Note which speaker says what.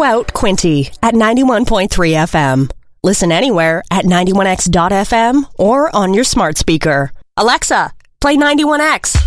Speaker 1: out Quinty at 91.3 FM. Listen anywhere at 91x.fm or on your smart speaker. Alexa, play 91X.